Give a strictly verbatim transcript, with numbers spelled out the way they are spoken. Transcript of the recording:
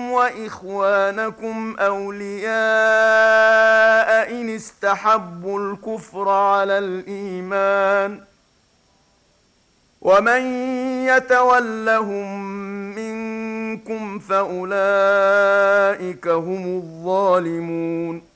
وإخوانكم أولياء إن استحبوا الكفر على الإيمان ومن يتولهم منكم فأولئك هم الظالمون